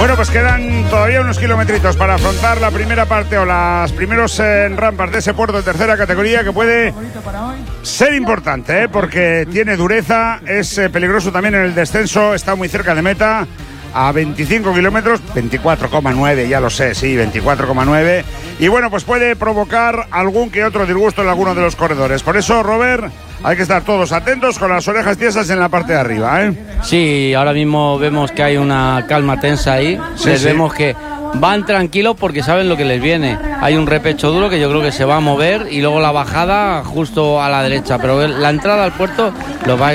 Bueno, pues quedan todavía unos kilometritos para afrontar la primera parte o las primeros rampas de ese puerto de tercera categoría, que puede ser importante, porque tiene dureza, es peligroso también en el descenso, está muy cerca de meta, a 25 kilómetros, 24,9, ya lo sé, sí, 24,9. Y bueno, pues puede provocar algún que otro disgusto en alguno de los corredores. Por eso, Robert, hay que estar todos atentos con las orejas tiesas en la parte de arriba, ¿eh? Sí, ahora mismo vemos que hay una calma tensa ahí. Vemos que van tranquilos porque saben lo que les viene. Hay un repecho duro que yo creo que se va a mover y luego la bajada justo a la derecha. Pero la entrada al puerto lo va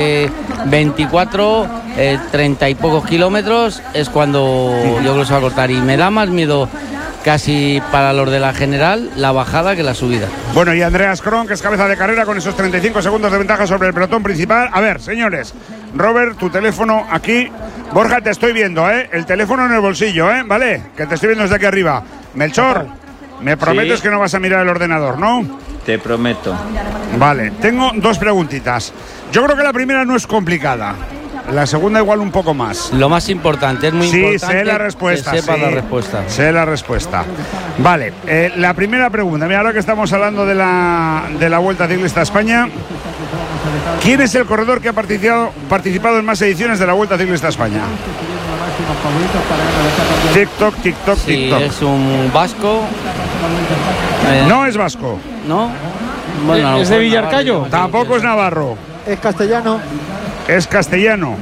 24, 30 y pocos kilómetros es cuando yo creo que se va a cortar. Y me da más miedo casi para los de la general la bajada que la subida. Bueno, y Andreas Kron, que es cabeza de carrera con esos 35 segundos de ventaja sobre el pelotón principal. A ver, señores, Robert, tu teléfono aquí. Borja, te estoy viendo, ¿eh? El teléfono en el bolsillo, ¿eh? Vale, que te estoy viendo desde aquí arriba. Melchor, me prometes que no vas a mirar el ordenador, ¿no? Te prometo. Vale, tengo dos preguntitas. Yo creo que la primera no es complicada. La segunda igual un poco más. Lo más importante, es muy importante. Sí, sé la respuesta. Que sepa la respuesta. Sé la respuesta. Vale, la primera pregunta. Mira, ahora que estamos hablando de la Vuelta Ciclista a España, ¿quién es el corredor que ha participado en más ediciones de la Vuelta Ciclista a España? TikTok, TikTok, sí, TikTok. Es un vasco. No es vasco. ¿No? Bueno, ¿Es de Villarcayo? Tampoco es navarro. Es castellano. Es castellano.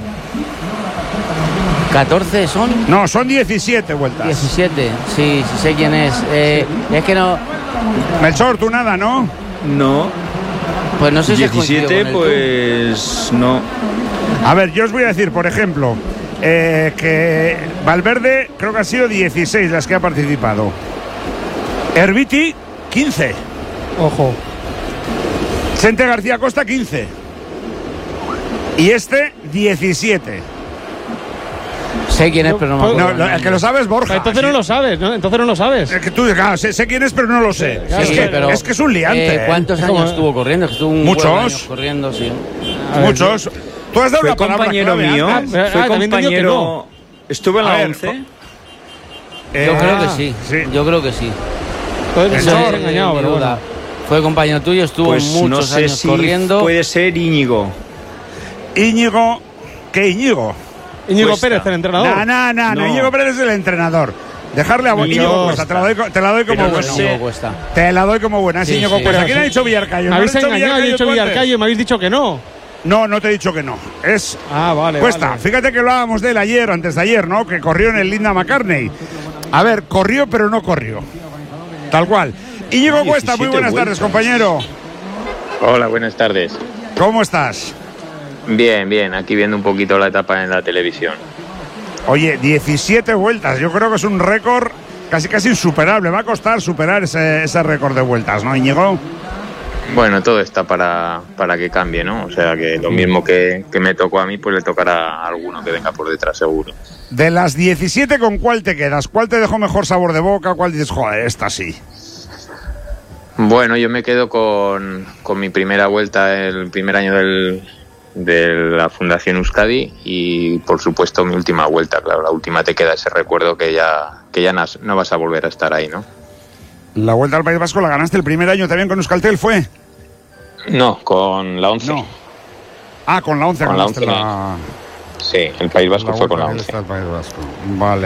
14 son. No, son 17 vueltas. 17, sí, sé quién es. Es que no. Melchor, tú nada, ¿no? No. Pues no sé 17, si pues no. A ver, yo os voy a decir, por ejemplo, que Valverde creo que ha sido 16 las que ha participado. Herbiti, 15. Ojo. Chente García Costa, 15. Y este, 17. Sé quién es, pero no me acuerdo. No, el que lo sabes es Borja. Entonces no lo sabes, ¿no? Entonces no lo sabes. Es que tú, claro, sé quién es, pero no lo sé. Sí, es que es un liante. ¿Cuántos años estuvo corriendo? Estuvo muchos corriendo, sí. Muchos. Tú has dado Fue una palabra compañero clave, mío. antes. Fue compañero. ¿Estuvo en la 11? Yo creo que sí. Yo creo que sí. Entonces no me engañado, pero bueno. Fue compañero tuyo, estuvo pues muchos no sé años si corriendo. Puede ser Íñigo. Íñigo. ¿Qué Íñigo? Íñigo Pérez, el entrenador. No, Íñigo Pérez es el entrenador. Dejarle a Íñigo Cuesta, te la doy como buena. Te la doy como buena, es Íñigo Cuesta. ¿Quién ha dicho Villarcayo? Me habéis engañado, he dicho Villarcayo y me habéis dicho que no. No te he dicho que no. Es vale. Cuesta. Vale. Fíjate que hablábamos de él ayer, antes de ayer, ¿no? Que corrió en el Linda McCartney. A ver, corrió pero no corrió. Tal cual. Íñigo Cuesta, muy buenas tardes, compañero. Hola, buenas tardes. ¿Cómo estás? Bien, aquí viendo un poquito la etapa en la televisión. Oye, 17 vueltas, yo creo que es un récord casi insuperable. Va a costar superar ese récord de vueltas, ¿no, Íñigo? Bueno, todo está para que cambie, ¿no? O sea, que lo mismo que me tocó a mí, pues le tocará a alguno que venga por detrás, seguro. De las 17, ¿con cuál te quedas? ¿Cuál te dejó mejor sabor de boca? ¿Cuál dices, joder, esta sí? Bueno, yo me quedo con mi primera vuelta, el primer año de la Fundación Euskadi y, por supuesto, mi última vuelta. Claro, la última te queda ese recuerdo que ya no vas a volver a estar ahí, ¿no? La Vuelta al País Vasco la ganaste el primer año también con Euskaltel, ¿fue? No, con la 11. No. Con la 11 con la 11. Sí, el País Vasco fue con la 11. El País Vasco. Vale.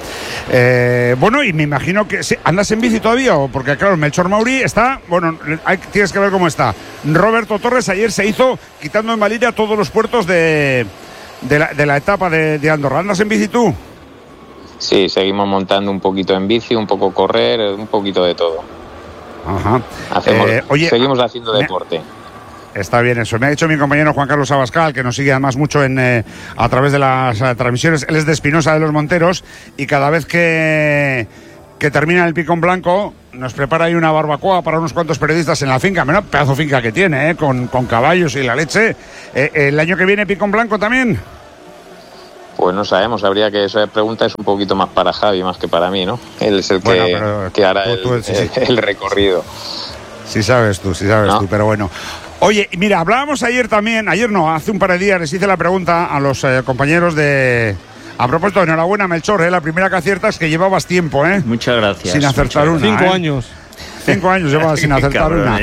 Bueno, y me imagino que... ¿Andas en bici todavía? Porque claro, Melchor Mauri está... Bueno, tienes que ver cómo está. Roberto Torres ayer se hizo quitando en Valiria todos los puertos de la etapa de Andorra. ¿Andas en bici tú? Sí, seguimos montando un poquito en bici, un poco correr, un poquito de todo. Ajá. Seguimos haciendo deporte. Está bien eso. Me ha dicho mi compañero Juan Carlos Abascal, que nos sigue además mucho a través de las transmisiones. Él es de Espinosa de los Monteros y cada vez que termina el Picón Blanco nos prepara ahí una barbacoa para unos cuantos periodistas en la finca. Menos pedazo finca que tiene, con caballos y la leche. ¿El año que viene Picón Blanco también? Pues no sabemos, esa pregunta es un poquito más para Javi, más que para mí, ¿no? Él es el que hará el recorrido. Sí sabes tú, pero bueno. Oye, mira, hablábamos hace un par de días, les hice la pregunta a los compañeros A propósito, enhorabuena, Melchor, la primera que aciertas, que llevabas tiempo, Muchas gracias. sin acertar una. 5 años. 5 años llevaba sin acertar una.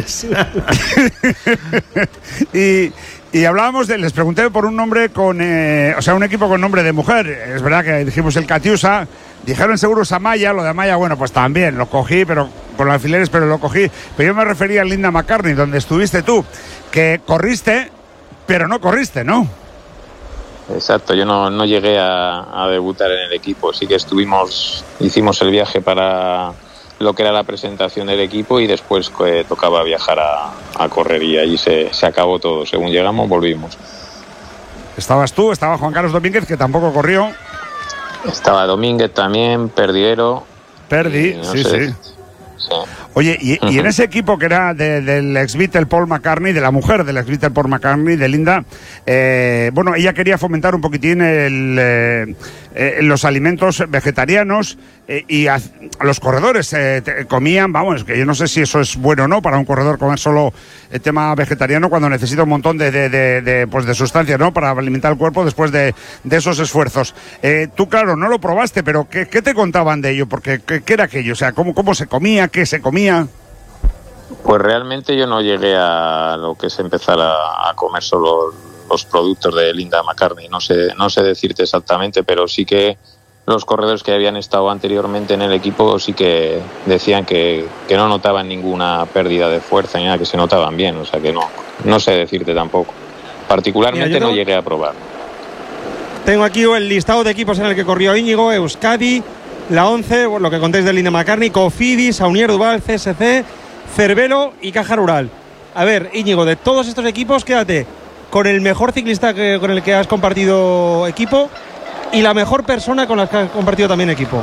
Y hablábamos les pregunté por un nombre con, un equipo con nombre de mujer. Es verdad que dijimos el Catiusa, dijeron seguros Amaya, lo de Amaya, bueno, pues también lo cogí, pero con los alfileres, pero lo cogí. Pero yo me refería a Linda McCartney, donde estuviste tú, que corriste, pero no corriste, ¿no? Exacto, yo no llegué a debutar en el equipo, sí que hicimos el viaje para lo que era la presentación del equipo y después tocaba viajar a correr y ahí se acabó todo. Según llegamos, volvimos. Estabas tú, estaba Juan Carlos Domínguez, que tampoco corrió. Estaba Domínguez también, Perdiero. Sí. Oye, y en ese equipo que era del ex-Beatle Paul McCartney, de la mujer del ex-Beatle Paul McCartney, de Linda, ella quería fomentar un poquitín los alimentos vegetarianos y los corredores comían, que yo no sé si eso es bueno o no para un corredor comer solo el tema vegetariano cuando necesita un montón de sustancias, ¿no? Para alimentar el cuerpo después de esos esfuerzos. Tú, claro, no lo probaste, pero ¿qué te contaban de ello? Porque ¿qué era aquello? O sea, ¿cómo se comía? ¿Qué se comía? Pues realmente yo no llegué a lo que es empezar a comer solo los productos de Linda McCartney. No sé decirte exactamente, pero sí que los corredores que habían estado anteriormente en el equipo sí que decían que no notaban ninguna pérdida de fuerza ni nada, que se notaban bien, o sea que no sé decirte tampoco. Particularmente no llegué a probar. Tengo aquí el listado de equipos en el que corrió Íñigo: Euskadi, la 11, lo que contéis de Linda McCartney, Cofidis, Saunier Duval, CSC, Cervelo y Caja Rural. A ver, Íñigo, de todos estos equipos, quédate con el mejor ciclista con el que has compartido equipo y la mejor persona con la que has compartido también equipo.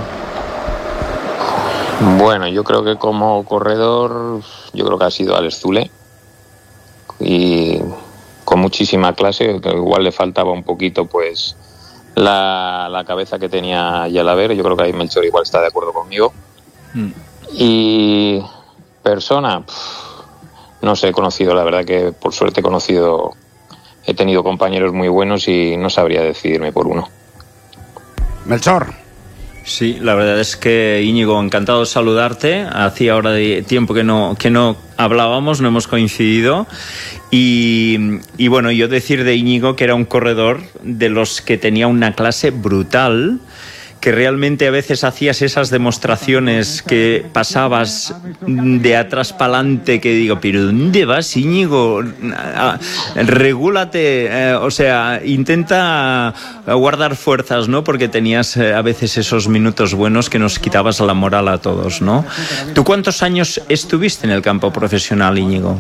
Bueno, yo creo que como corredor, yo creo que ha sido Alex Zule, y con muchísima clase, que igual le faltaba un poquito pues la cabeza que tenía Yalaber. Yo creo que ahí Melchor igual está de acuerdo conmigo. Y persona, no sé, he conocido, la verdad que por suerte he tenido compañeros muy buenos y no sabría decidirme por uno. Melchor. Sí, la verdad es que, Íñigo, encantado de saludarte. Hacía ahora de tiempo que no hablábamos, no hemos coincidido. Y bueno, yo decir de Íñigo que era un corredor de los que tenía una clase brutal, que realmente a veces hacías esas demostraciones que pasabas de atrás para adelante, que digo, pero ¿dónde vas, Íñigo? Regúlate, intenta guardar fuerzas, ¿no? Porque tenías a veces esos minutos buenos que nos quitabas la moral a todos, ¿no? ¿Tú cuántos años estuviste en el campo profesional, Íñigo?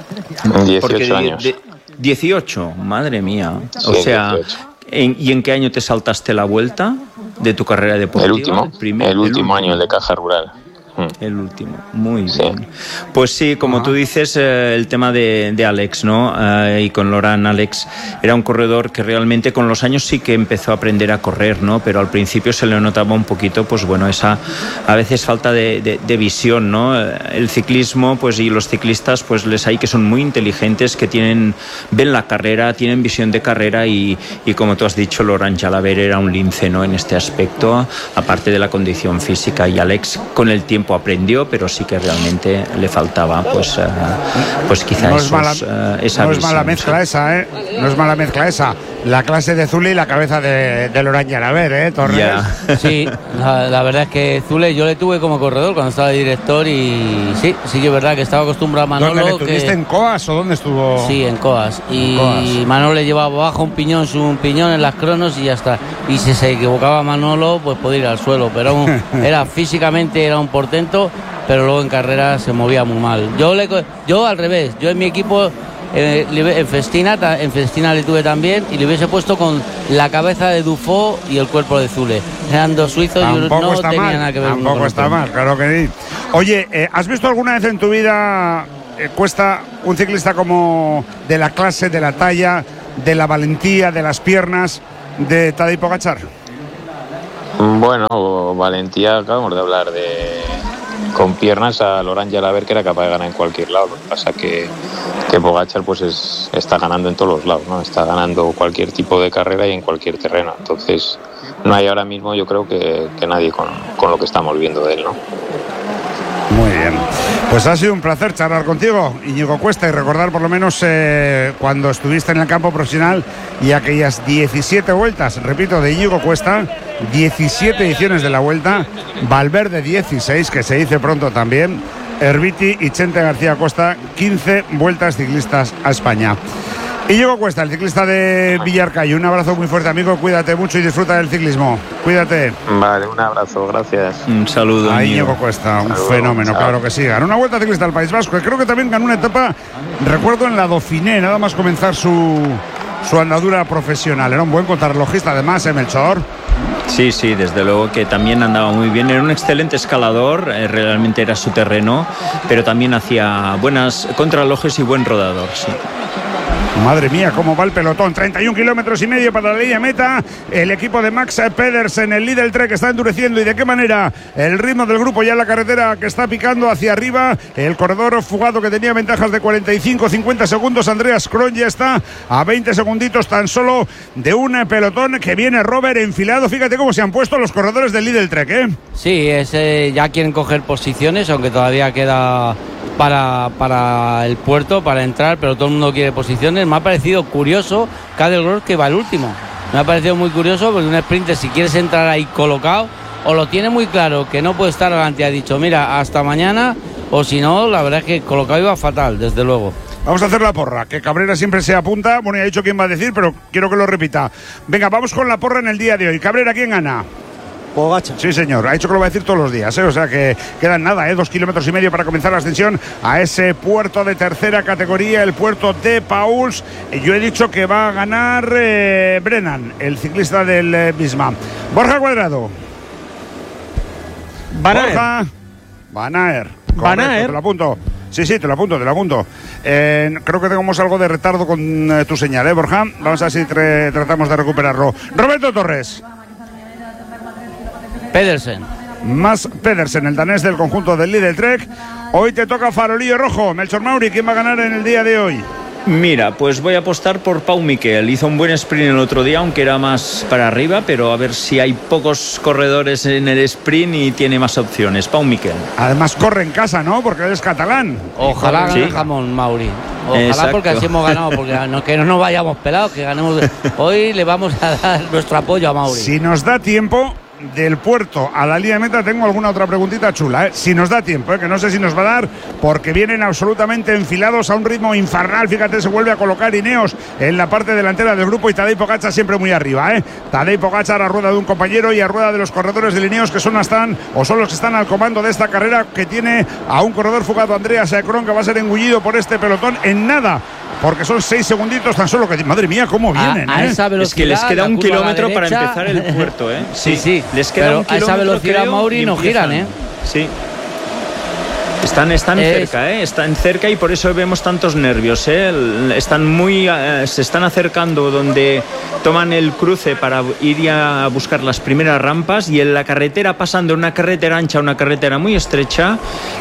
18 años. 18, madre mía. Sí, 18. ¿Y en qué año te saltaste la vuelta de tu carrera deportiva? El último año, el de Caja Rural. El último, muy bien. Pues sí, como tú dices, el tema de Alex, ¿no? Y con Loran, Alex era un corredor que realmente con los años sí que empezó a aprender a correr, ¿no? Pero al principio se le notaba un poquito, pues bueno, esa a veces falta de visión, ¿no? El ciclismo, pues, y los ciclistas, pues les hay que son muy inteligentes, que ven la carrera, tienen visión de carrera y como tú has dicho, Loran Yalaber era un lince, ¿no? En este aspecto, aparte de la condición física, y Alex con el tiempo aprendió, pero sí que realmente le faltaba pues quizás no es mala mezcla esa, ¿eh? No es mala mezcla esa. La clase de Zule y la cabeza de Loran Yalaber, Torres. Yeah. Sí, la verdad es que Zule yo le tuve como corredor cuando estaba de director y sí que es verdad que estaba acostumbrado a Manolo. ¿Dónde le tuviste, en Coas o dónde estuvo? Sí, en Coas. Y Manolo le llevaba abajo un piñón en las cronos y ya está. Y si se equivocaba Manolo, pues podía ir al suelo. Pero físicamente era un portento, pero luego en carrera se movía muy mal. Yo al revés, yo en mi equipo en Festina le tuve también y le hubiese puesto con la cabeza de Dufaux y el cuerpo de Zule. Eran dos suizos y no tenía nada que ver. Tampoco está mal, claro que sí. Oye, ¿has visto alguna vez en tu vida cuesta un ciclista como de la clase, de la talla, de la valentía, de las piernas de Tadej Pogačar? Bueno, valentía, acabamos de hablar con piernas a Loran Yalaber, que era capaz de ganar en cualquier lado. Lo que pasa que Pogačar está ganando en todos los lados, ¿no? Está ganando cualquier tipo de carrera y en cualquier terreno. Entonces, no hay ahora mismo, yo creo que nadie con lo que estamos viendo de él, ¿no? Muy bien, pues ha sido un placer charlar contigo, Íñigo Cuesta, y recordar por lo menos cuando estuviste en el campo profesional y aquellas 17 vueltas, repito, de Íñigo Cuesta, 17 ediciones de la Vuelta, Valverde 16, que se dice pronto también, Herbiti y Chente García Costa, 15 vueltas ciclistas a España. Íñigo Cuesta, el ciclista de Villarcayo, un abrazo muy fuerte, amigo, cuídate mucho y disfruta del ciclismo, cuídate. Vale, un abrazo, gracias. Un saludo, a Íñigo Cuesta, un fenómeno, claro que sí. Ganó una Vuelta Ciclista al País Vasco, y creo que también ganó una etapa, recuerdo, en la Dauphiné, nada más comenzar su andadura profesional. Era un buen contrarrelojista además, Melchor. Sí, desde luego que también andaba muy bien. Era un excelente escalador, realmente era su terreno, pero también hacía buenas contrarrelojes y buen rodador, sí. Madre mía, cómo va el pelotón. 31 kilómetros y medio para la línea meta. El equipo de Max Pedersen, el líder del Trek, está endureciendo. ¿Y de qué manera? El ritmo del grupo ya en la carretera, que está picando hacia arriba. El corredor fugado, que tenía ventajas de 45-50 segundos. Andreas Kron ya está a 20 segunditos tan solo de un pelotón que viene Robert enfilado. Fíjate cómo se han puesto los corredores del líder del Trek, ¿eh? Sí, ya quieren coger posiciones, aunque todavía queda para el puerto, para entrar, pero todo el mundo quiere posiciones. Me ha parecido curioso Cadelgros, que va el último. Me ha parecido muy curioso, porque un sprinter, si quieres entrar ahí colocado, o lo tiene muy claro que no puede estar adelante, ha dicho mira, hasta mañana, o si no, la verdad es que colocado iba fatal, desde luego. Vamos a hacer la porra, que Cabrera siempre se apunta. Bueno, ya he dicho quién va a decir, pero quiero que lo repita. Venga, vamos con la porra en el día de hoy. Cabrera, ¿quién gana? Pogačar. Sí, señor, ha dicho que lo va a decir todos los días, o sea que quedan nada, 2 kilómetros y medio para comenzar la ascensión a ese puerto de tercera categoría, el puerto de Pauls. Yo he dicho que va a ganar Brennan, el ciclista del Bisma. Borja Cuadrado. Van Aert. Te lo apunto. Sí, te lo apunto. Creo que tenemos algo de retardo con tu señal, Borja. Vamos a ver si tratamos de recuperarlo. Roberto Torres. Pedersen. Más Pedersen, el danés del conjunto del líder Trek. Hoy te toca farolillo rojo. Melchor Mauri, ¿quién va a ganar en el día de hoy? Mira, pues voy a apostar por Pau Miquel. Hizo un buen sprint el otro día, aunque era más para arriba, pero a ver si hay pocos corredores en el sprint y tiene más opciones. Pau Miquel. Además corre en casa, ¿no? Porque él es catalán. Ojalá gane jamón, Mauri. Ojalá. Exacto. Porque así hemos ganado, porque que no nos vayamos pelados, que ganemos. Hoy le vamos a dar nuestro apoyo a Mauri. Si nos da tiempo, del puerto a la línea de meta tengo alguna otra preguntita chula, si nos da tiempo, que no sé si nos va a dar, porque vienen absolutamente enfilados a un ritmo infernal. Fíjate, se vuelve a colocar Ineos en la parte delantera del grupo y Tadej Pogačar siempre muy arriba, Tadej Pogačar a rueda de un compañero y a rueda de los corredores del Ineos, que son los que están al comando de esta carrera, que tiene a un corredor fugado, Andreas Kron, que va a ser engullido por este pelotón en nada, porque son 6 segunditos tan solo, que madre mía, cómo vienen, a esa velocidad, es que les queda un kilómetro para empezar el puerto, Sí. Les queda un kilómetro, a esa velocidad, creo, Mauri, no giran, Sí. Están cerca, están cerca, y por eso vemos tantos nervios, se están acercando donde toman el cruce para ir a buscar las primeras rampas, y en la carretera pasan de una carretera ancha a una carretera muy estrecha,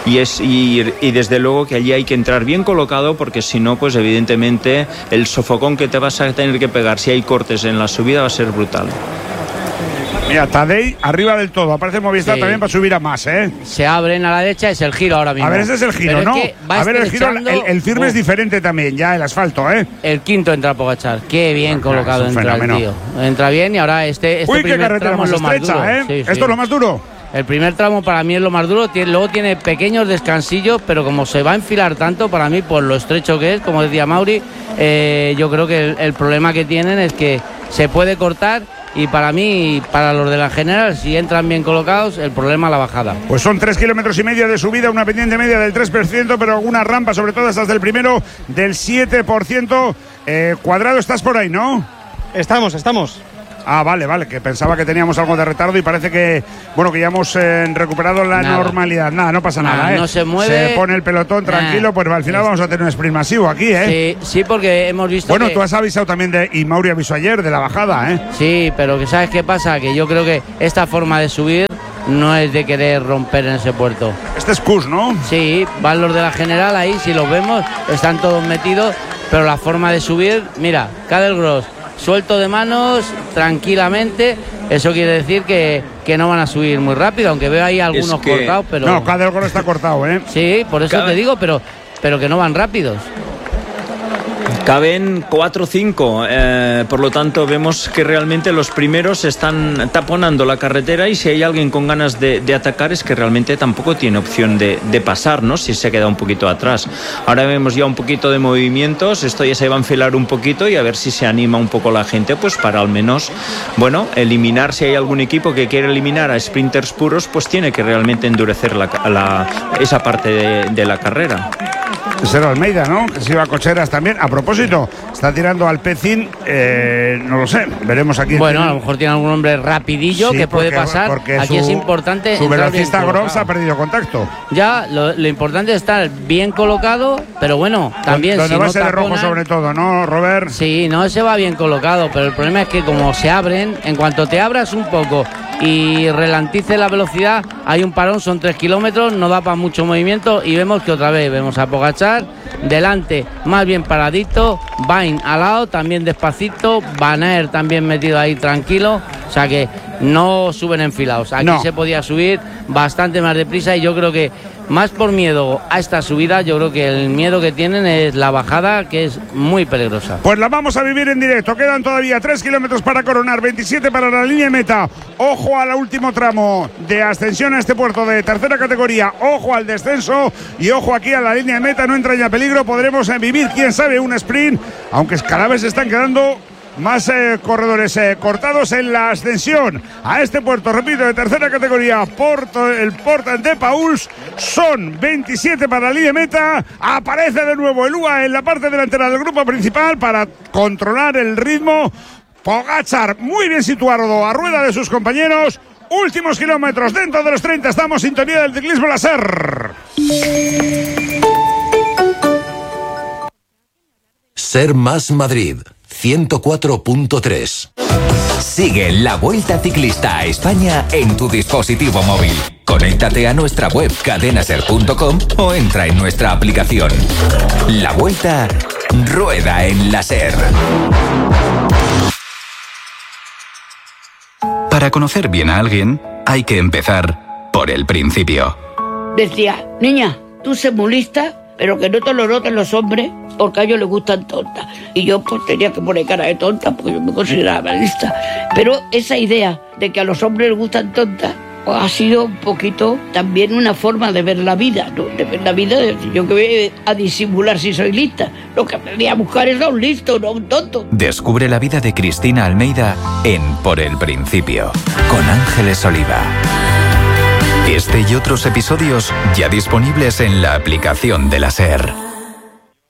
y desde luego que allí hay que entrar bien colocado, porque si no, pues evidentemente el sofocón que te vas a tener que pegar si hay cortes en la subida va a ser brutal. Mira, Tadej arriba del todo. Aparece Movistar también para subir a más, Se abren a la derecha, es el giro ahora mismo. A ver, ese es el giro, ¿no? A ver, el giro, el firme es diferente también, ya el asfalto, El quinto entra Pogačar. Qué bien colocado entra el tío. Entra bien, y ahora este Uy, primer qué carretera tramo más es lo más estrecha, duro. Sí. Esto es lo más duro. El primer tramo para mí es lo más duro, luego tiene pequeños descansillos, pero como se va a enfilar tanto, para mí, por lo estrecho que es, como decía Mauri, yo creo que el problema que tienen es que se puede cortar, y para mí, para los de la general, si entran bien colocados, el problema es la bajada. Pues son 3 kilómetros y medio de subida, una pendiente media del 3%, pero algunas rampas, sobre todo estas del primero, del 7%. Cuadrado, estás por ahí, ¿no? Estamos. Ah, vale, que pensaba que teníamos algo de retardo, y parece que, que ya hemos recuperado la normalidad. Nada, no pasa nada, No se mueve. Se pone el pelotón tranquilo, pues al final vamos a tener un sprint masivo aquí, Sí, porque hemos visto tú has avisado también y Mauri avisó ayer de la bajada, Sí, pero que ¿sabes qué pasa? Que yo creo que esta forma de subir no es de querer romper en ese puerto. Este es Cus, ¿no? Sí, van los de la general ahí, si los vemos, están todos metidos, pero la forma de subir, mira, Cadelgros suelto de manos, tranquilamente, eso quiere decir que no van a subir muy rápido, aunque veo ahí algunos cortados, pero... No, cada uno está cortado, ¿eh? Sí, por eso te digo, pero que no van rápidos. Caben 4 o 5, por lo tanto vemos que realmente los primeros están taponando la carretera y si hay alguien con ganas de atacar es que realmente tampoco tiene opción de pasar, ¿no? Si se queda un poquito atrás. Ahora vemos ya un poquito de movimientos, esto ya se va a enfilar un poquito y a ver si se anima un poco la gente, pues para al menos, bueno, eliminar, si hay algún equipo que quiere eliminar a sprinters puros, pues tiene que realmente endurecer esa parte de la carrera. Será Almeida, ¿no? Que se iba a Cocheras también. A propósito, está tirando al Pecín, no lo sé, veremos aquí. Bueno, a lo mejor tiene algún hombre rapidillo que puede pasar. Aquí es importante. Su velocista Groves ha perdido contacto. Ya, lo importante es estar bien colocado, pero bueno, también donde si va no ese de rojo sobre todo, ¿no, Robert? Sí, no, ese va bien colocado, pero el problema es que como se abren, en cuanto te abras un poco y relantice la velocidad, hay un parón, son 3 kilómetros, no da para mucho movimiento y vemos que otra vez vemos a Pogačar delante, más bien paradito, Vain al lado, también despacito, Van Aert también metido ahí tranquilo, o sea que no suben enfilados, aquí se podía subir bastante más deprisa y yo creo que más por miedo a esta subida, yo creo que el miedo que tienen es la bajada, que es muy peligrosa. Pues la vamos a vivir en directo. Quedan todavía 3 kilómetros para coronar, 27 para la línea de meta. Ojo al último tramo de ascensión a este puerto de tercera categoría. Ojo al descenso y ojo aquí a la línea de meta. No entraña peligro. Podremos vivir, quién sabe, un sprint, aunque cada vez se están quedando más corredores cortados en la ascensión a este puerto, repito, de tercera categoría, el Port de Pauls. Son 27 para la línea de meta. Aparece de nuevo el UAE en la parte delantera del grupo principal para controlar el ritmo. Pogačar muy bien situado a rueda de sus compañeros. Últimos kilómetros dentro de los 30. Estamos en sintonía del ciclismo láser. Ser Más Madrid 104.3. Sigue la Vuelta Ciclista a España en tu dispositivo móvil. Conéctate a nuestra web cadenaser.com o entra en nuestra aplicación. La Vuelta rueda en la SER. Para conocer bien a alguien, hay que empezar por el principio. Decía, niña, tú sé muy lista, pero que no te lo noten los hombres, porque a ellos les gustan tontas. Y yo pues tenía que poner cara de tonta, porque yo me consideraba lista. Pero esa idea de que a los hombres les gustan tontas, pues ha sido un poquito también una forma de ver la vida, ¿no? De ver la vida, de decir, yo que voy a disimular si soy lista. Lo que aprendí a buscar es a un listo, no a un tonto. Descubre la vida de Cristina Almeida en Por el Principio, con Ángeles Oliva. Este y otros episodios ya disponibles en la aplicación de la SER.